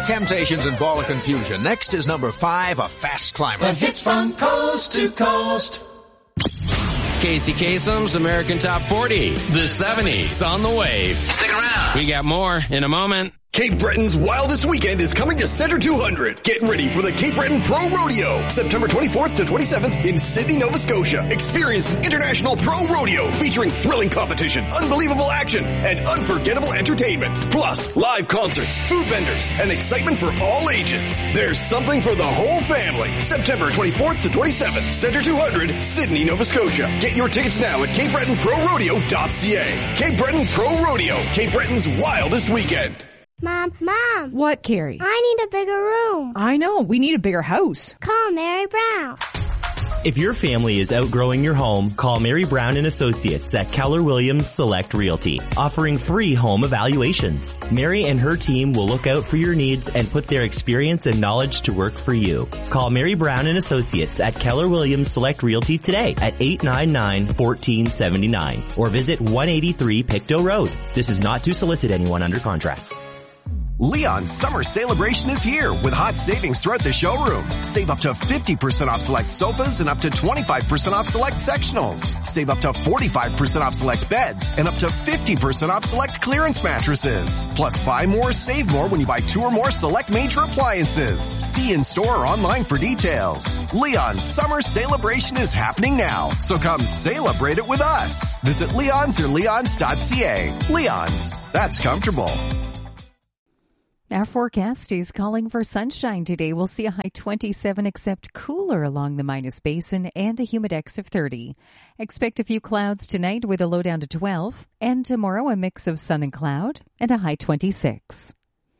Temptations and Ball of Confusion. Next is number 5, A Fast Climber. The hits from coast to coast. Casey Kasem's American Top 40, the 70s on the wave. Stick around. We got more in a moment. Cape Breton's wildest weekend is coming to Center 200. Get ready for the Cape Breton Pro Rodeo, September 24th to 27th in Sydney, Nova Scotia. Experience an international pro rodeo featuring thrilling competition, unbelievable action, and unforgettable entertainment. Plus, live concerts, food vendors, and excitement for all ages. There's something for the whole family. September 24th to 27th, Center 200, Sydney, Nova Scotia. Get your tickets now at CapeBretonProRodeo.ca. Cape Breton Pro Rodeo, Cape Breton's wildest weekend. Mom. What, Carrie? I need a bigger room. I know. We need a bigger house. Call Mary Brown. If your family is outgrowing your home, call Mary Brown and Associates at Keller Williams Select Realty, offering free home evaluations. Mary and her team will look out for your needs and put their experience and knowledge to work for you. Call Mary Brown and Associates at Keller Williams Select Realty today at 899-1479 or visit 183 Pictou Road. This is not to solicit anyone under contract. Leon's summer celebration is here with hot savings throughout the showroom. Save up to 50% off select sofas and up to 25% off select sectionals. Save up to 45% off select beds and up to 50% off select clearance mattresses. Plus buy more, save more when you buy 2 or more select major appliances. See in store or online for details. Leon's summer celebration is happening now, so come celebrate it with us. Visit Leon's or leons.ca. Leon's, that's comfortable. Our forecast is calling for sunshine today. We'll see a high 27 except cooler along the Minas Basin and a humidex of 30. Expect a few clouds tonight with a low down to 12. And tomorrow a mix of sun and cloud and a high 26.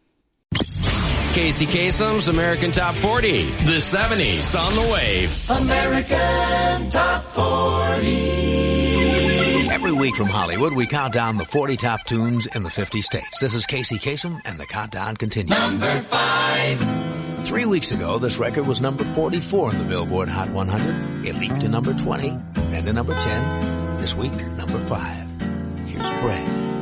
Casey Kasem's American Top 40, the 70s on the wave. American Top 40. Every week from Hollywood, we count down the 40 top tunes in the 50 states. This is Casey Kasem, and the countdown continues. Number 5. 3 weeks ago, this record was number 44 in the Billboard Hot 100. It leaped to number 20, then to number 10. This week, number 5. Here's Bread.